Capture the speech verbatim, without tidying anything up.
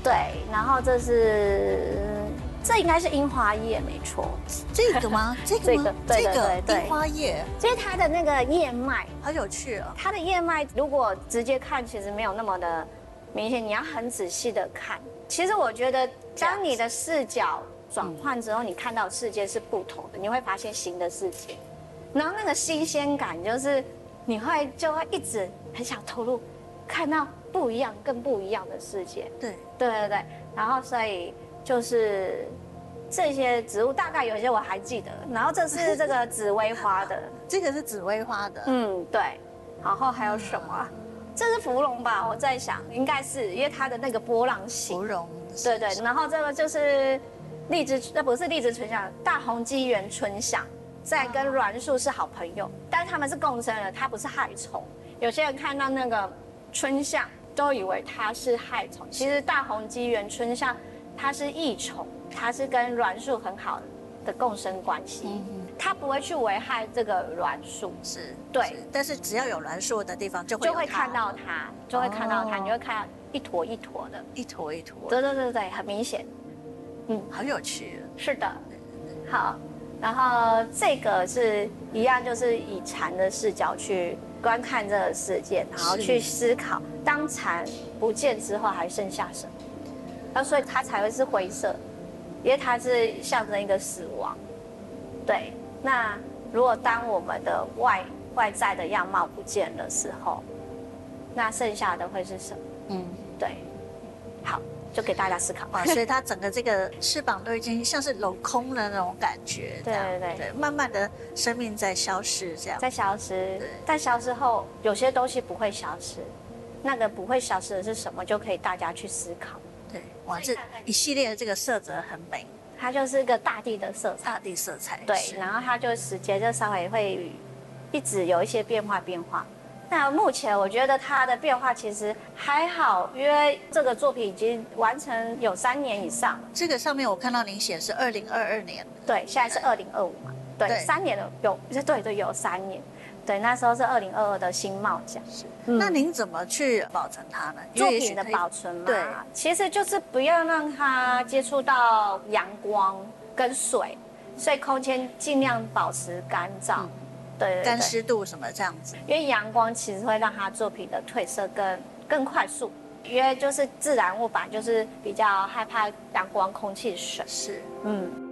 对，然后这是这应该是樱花叶，没错。 这个吗？这个吗？ 这个对对对樱花叶， 所以它的那个叶脉好有趣啊！ 它的叶脉如果直接看，其实没有那么的明显，你要很仔细的看。其实我觉得，当你的视角转换之后，你看到的世界是不同的，你会发现新的世界，然后那个新鲜感就是你会就会一直很想投入，看到不一样、更不一样的世界。 对对对对，然后所以就是这些植物，大概有些我还记得。然后这是这个紫薇花的， 这个是紫薇花的， 嗯，对。然后还有什么？这是芙蓉吧？我在想，应该是因为它的那个波浪形。 芙蓉， 对对。然后这个就是荔枝，那不是荔枝春香，大红鸡园春香，在跟栾树是好朋友，但是他们是共生的，它不是害虫。有些人看到那个春香，都以为它是害虫，其实大红鸡园春香它是益虫，它是跟栾树很好的共生关系。嗯它不会去危害这个栾树， 是， 对。 但是只要有栾树的地方，就会就会看到它，就会看到它，你会看到一坨一坨的， 一坨一坨。 对对对对，很明显。 嗯，好有趣。 是的，好。然后这个是一样，就是以蝉的视角去观看这个世界，然后去思考，当蝉不见之后还剩下什么？那所以它才会是灰色，因为它是象征一个死亡。对。那如果当我们的外外在的样貌不见的时候，那剩下的会是什么？嗯，对，好，就给大家思考。 啊，所以它整个这个翅膀都已经像是镂空的那种感觉， 对对对对，慢慢的生命在消失，这样在消失，但消失后有些东西不会消失，那个不会消失的是什么？就可以大家去思考。 对，哇，这一系列的这个色泽很美。 它就是一个大地的色彩， 大地色彩。 对，然后它就时间就稍微会一直有一些变化变化。那目前我觉得它的变化其实还好，因为这个作品已经完成有三年以上了。 这个上面我看到您写是二零二二年， 对，现在是二零二五嘛，对，对三年了，有对对有三年。对，那时候是二零二二的新茂奖。是， 嗯、那您怎么去保存它呢？ 作品的保存嘛， 对， 其实就是不要让它接触到阳光跟水，所以空间尽量保持干燥，嗯、对, 对, 对， 干湿度什么这样子。 因为阳光其实会让它作品的褪色更更快速，因为就是自然物板就是比较害怕阳光、空气、水。 是， 嗯。